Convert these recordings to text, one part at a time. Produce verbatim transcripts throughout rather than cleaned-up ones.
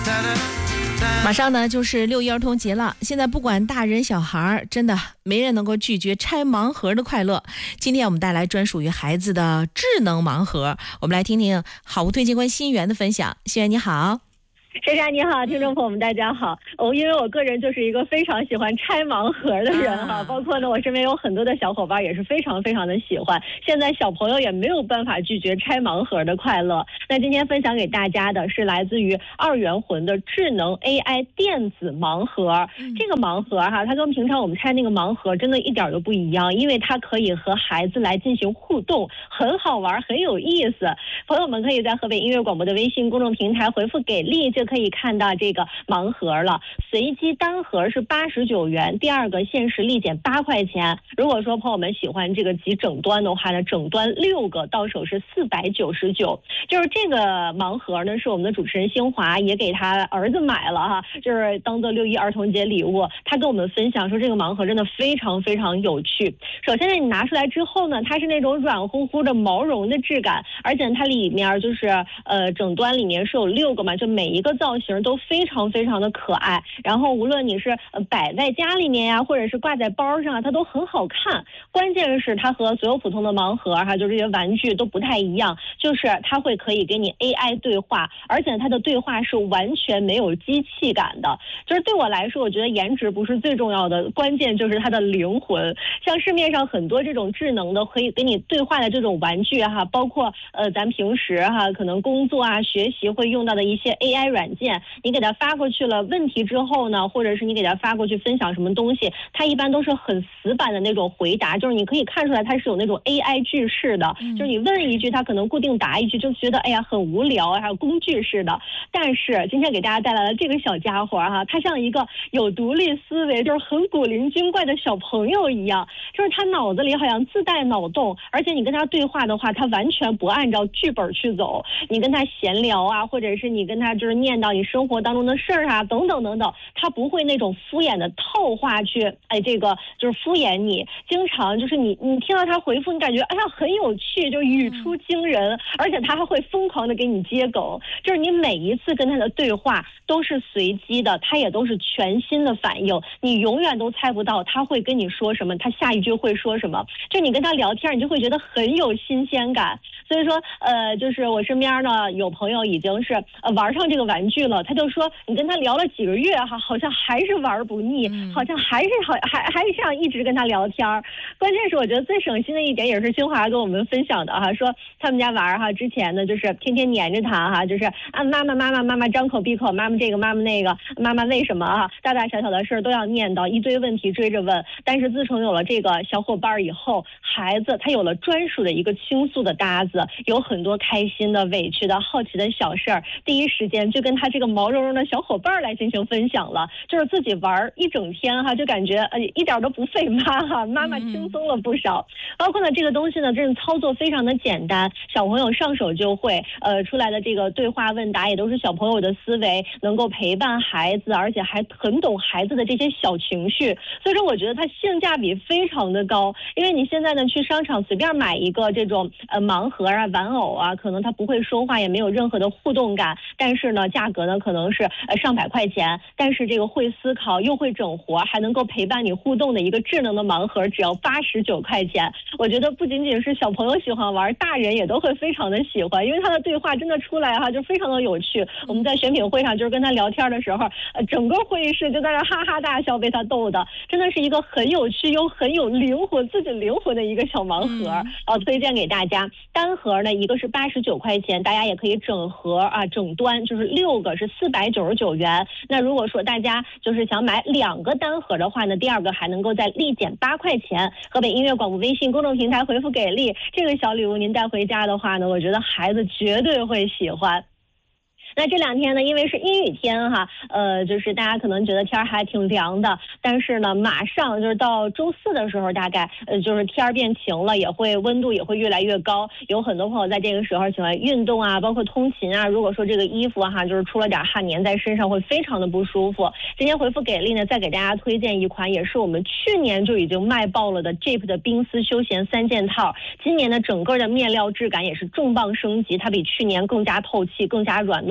马上呢就是六一儿童节了，现在不管大人小孩，真的没人能够拒绝拆盲盒的快乐。今天我们带来专属于孩子的智能盲盒，我们来听听好物推荐官心源的分享。心源你好。 珊珊你好，听众朋友们大家好。哦，因为我个人就是一个非常喜欢拆盲盒的人哈、啊，包括呢我身边有很多的小伙伴也是非常非常的喜欢。现在小朋友也没有办法拒绝拆盲盒的快乐。那今天分享给大家的是来自于二元魂的智能 A I 电子盲盒。嗯、这个盲盒哈，它跟平常我们拆那个盲盒真的一点都不一样，因为它可以和孩子来进行互动，很好玩，很有意思。朋友们可以在河北音乐广播的微信公众平台回复给力就可以看到这个盲盒了。随机单盒是八十九元，第二个限时立减八块钱。如果说朋友们喜欢这个集整端的话呢，整端六个到手是四百九十九。就是这个盲盒呢，是我们的主持人星华也给他儿子买了哈，就是当做六一儿童节礼物。他跟我们分享说，这个盲盒真的非常非常有趣。首先呢，你拿出来之后呢，它是那种软乎乎的毛绒的质感，而且它里面就是呃整端里面是有六个嘛，就每一个造型都非常非常的可爱。然后无论你是呃摆在家里面呀，或者是挂在包上，它都很好看。关键是它和所有普通的盲盒哈，就这些玩具都不太一样，就是它会可以给你 A I 对话，而且它的对话是完全没有机器感的。就是对我来说，我觉得颜值不是最重要的，关键就是它的灵魂。像市面上很多这种智能的可以给你对话的这种玩具哈，包括呃咱平时哈可能工作啊学习会用到的一些 A I 软件，你给它发过去了问题之后呢，或者是你给它发过去分享什么东西，它一般都是很死板的那种回答，就是你可以看出来它是有那种 A I 句式的，就是你问一句它可能固定答一句，就觉得哎呀很无聊，还有工具式的。但是今天给大家带来了这个小家伙哈，它像一个有独立思维，就是很古灵精怪的小朋友一样，就是他脑子里好像自带脑洞，而且你跟他对话的话，他完全不按照剧本去走。你跟他闲聊啊，或者是你跟他就是念叨你生活当中的事儿啊，等等等等，他不会那种敷衍的套话去，哎，这个就是敷衍你。经常就是你你听到他回复，你感觉哎呀很有趣，就语出惊人，而且他还会疯狂的给你接梗，就是你每一次跟他的对话都是随机的，他也都是全新的反应，你永远都猜不到他会跟你说什么，他下一句会说什么，就你跟他聊天，你就会觉得很有新鲜感。所以说，呃，就是我身边呢有朋友已经是呃玩上这个玩具了，他就说你跟他聊了几个月哈，好像还是玩不腻，好像还是好还还是想一直跟他聊天。关键是我觉得最省心的一点也是新华跟我们分享的哈，说他们家娃儿哈之前呢就是天天黏着他哈，就是啊妈妈妈妈妈妈张口闭口妈妈这个妈妈那个妈妈为什么哈，大大小小的事都要念叨，一堆问题追着问。但是自从有了这个小伙伴以后，孩子他有了专属的一个倾诉的搭子，有很多开心的、委屈的、好奇的小事儿，第一时间就跟他这个毛茸茸的小伙伴来进行分享了，就是自己玩一整天哈，就感觉呃一点都不费妈哈，妈妈轻松了不少。包括呢这个东西呢，真是操作非常的简单，小朋友上手就会，呃出来的这个对话问答也都是小朋友的思维，能够陪伴孩子，而且还很懂孩子的这些小情绪，所以说我觉得它性价比非常的高。因为你现在呢去商场随便买一个这种呃盲盒啊玩偶啊，可能它不会说话，也没有任何的互动感，但是呢价格呢可能是呃上百块钱，但是这个会思考又会整活还能够陪伴你互动的一个智能的盲盒只要八十九块钱。我觉得不仅仅是小朋友喜欢玩，大人也都会非常的喜欢，因为他的对话真的出来哈就非常的有趣。我们在选品会上就是跟他聊天的时候，呃整个会议室就在那哈哈大笑，被他逗的真的是一个很有趣又很有灵魂自己灵魂的一个小盲盒，呃推荐给大家。单盒呢一个是八十九块钱，大家也可以整盒啊整端就是六个是四百九十九元。那如果说大家就是想买两个单盒的话呢，第二个还能够再立减八块钱。河北音乐广播微信公众平台回复给力，这个小礼物您带回家的话呢，我觉得孩子绝对会喜欢。那这两天呢，因为是阴雨天哈，呃，就是大家可能觉得天还挺凉的，但是呢，马上就是到周四的时候，大概呃就是天变晴了，也会温度也会越来越高。有很多朋友在这个时候喜欢运动啊，包括通勤啊。如果说这个衣服哈，就是出了点汗粘在身上，会非常的不舒服。今天回复给力呢，再给大家推荐一款，也是我们去年就已经卖爆了的 Jeep 的冰丝休闲三件套。今年呢，整个的面料质感也是重磅升级，它比去年更加透气，更加软糯。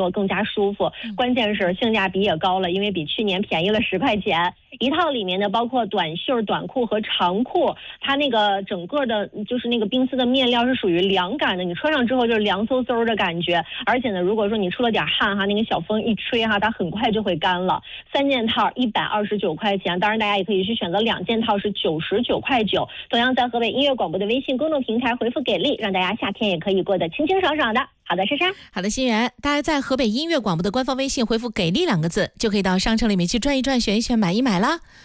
落更加舒服。关键是性价比也高了，因为比去年便宜了十块钱。一套里面呢，包括短袖、短裤和长裤，它那个整个的就是那个冰丝的面料是属于凉感的，你穿上之后就是凉飕飕的感觉。而且呢，如果说你出了点汗哈，那个小风一吹哈，它很快就会干了。三件套一百二十九块钱，当然大家也可以去选择两件套是九十九块九。同样在河北音乐广播的微信公众平台回复给力，让大家夏天也可以过得清清爽爽的。好的，珊珊。 好的，心源，大家在河北音乐广播的官方微信回复给力两个字，就可以到商城里面去转一转，选一选，买一买啦。